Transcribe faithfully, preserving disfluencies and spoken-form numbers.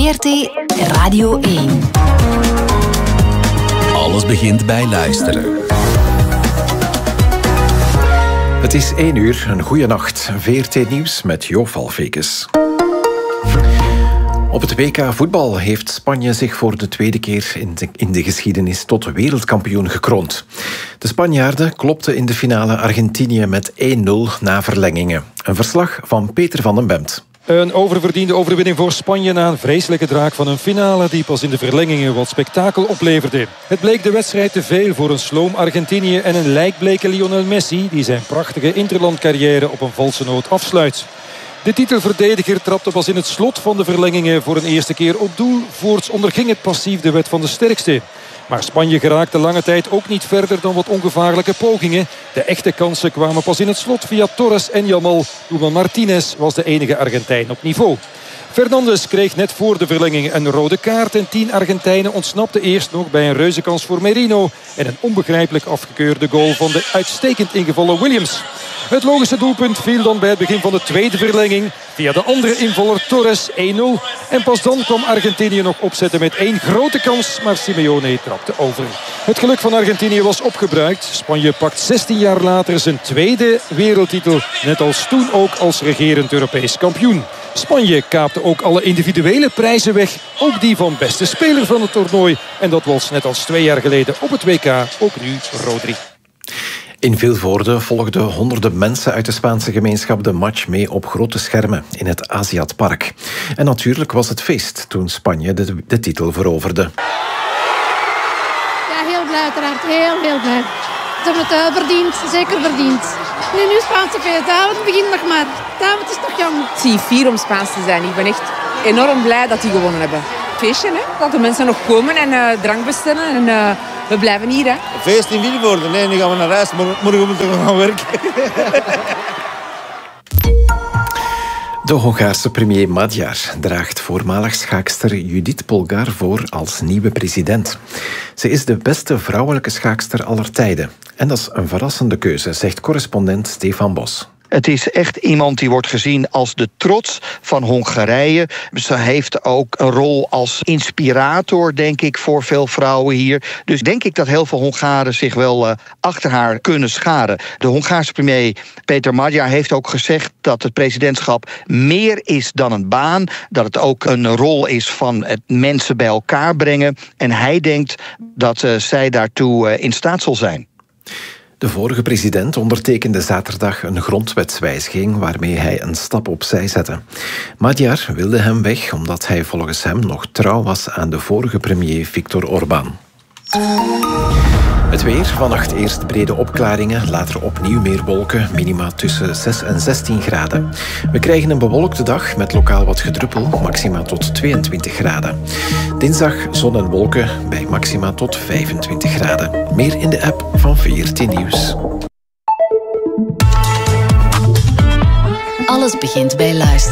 V R T Radio één. Alles begint bij luisteren. Het is één uur, een goeie nacht. V R T Nieuws met Jo Valvekes. Op het W K voetbal heeft Spanje zich voor de tweede keer in de, in de geschiedenis tot wereldkampioen gekroond. De Spanjaarden klopten in de finale Argentinië met één nul na verlengingen. Een verslag van Peter van den Bemt. Een oververdiende overwinning voor Spanje na een vreselijke draak van een finale die pas in de verlengingen wat spektakel opleverde. Het bleek de wedstrijd te veel voor een sloom Argentinië en een lijkbleke Lionel Messi die zijn prachtige interlandcarrière op een valse noot afsluit. De titelverdediger trapte pas in het slot van de verlengingen voor een eerste keer op doel. Voorts onderging het passief de wet van de sterkste. Maar Spanje geraakte lange tijd ook niet verder dan wat ongevaarlijke pogingen. De echte kansen kwamen pas in het slot via Torres en Yamal. Hoewel Martinez was de enige Argentijn op niveau. Fernandes kreeg net voor de verlenging een rode kaart en tien Argentijnen ontsnapten eerst nog bij een reuzenkans voor Merino en een onbegrijpelijk afgekeurde goal van de uitstekend ingevallen Williams. Het logische doelpunt viel dan bij het begin van de tweede verlenging via de andere invaller Torres één nul. En pas dan kwam Argentinië nog opzetten met één grote kans, maar Simeone trapte over. Het geluk van Argentinië was opgebruikt. Spanje pakt zestien jaar later zijn tweede wereldtitel, net als toen ook als regerend Europees kampioen. Spanje kaapte ook alle individuele prijzen weg, ook die van beste speler van het toernooi. En dat was net als twee jaar geleden op het W K ook nu Rodri. In Vilvoorde volgden honderden mensen uit de Spaanse gemeenschap de match mee op grote schermen in het Aziatpark. En natuurlijk was het feest toen Spanje de, de titel veroverde. Ja, heel blij uiteraard. Heel, heel blij. Ze hebben het uh, verdiend. Zeker verdiend. Nu, nu Spaanse feest. Het begint nog maar. Het is toch jong. Het is fier om Spaans te zijn. Ik ben echt enorm blij dat die gewonnen hebben. Feestje, hè? Dat de mensen nog komen en uh, drank bestellen. En uh, we blijven hier, hè. Feest in Vilvoorde. Nee, nu gaan we naar huis. Morgen moeten we gaan werken. De Hongaarse premier Magyar draagt voormalig schaakster Judith Polgár voor als nieuwe president. Ze is de beste vrouwelijke schaakster aller tijden. En dat is een verrassende keuze, zegt correspondent Stefan Bos. Het is echt iemand die wordt gezien als de trots van Hongarije. Ze heeft ook een rol als inspirator, denk ik, voor veel vrouwen hier. Dus denk ik dat heel veel Hongaren zich wel uh, achter haar kunnen scharen. De Hongaarse premier Peter Magyar heeft ook gezegd dat het presidentschap meer is dan een baan. Dat het ook een rol is van het mensen bij elkaar brengen. En hij denkt dat uh, zij daartoe uh, in staat zal zijn. De vorige president ondertekende zaterdag een grondwetswijziging waarmee hij een stap opzij zette. Magyar wilde hem weg omdat hij volgens hem nog trouw was aan de vorige premier Viktor Orbán. Het weer, vannacht eerst brede opklaringen, later opnieuw meer wolken, minima tussen zes en zestien graden. We krijgen een bewolkte dag met lokaal wat gedruppel, maxima tot tweeëntwintig graden. Dinsdag zon en wolken bij maxima tot vijfentwintig graden. Meer in de app van V R T Nieuws. Alles begint bij luisteren.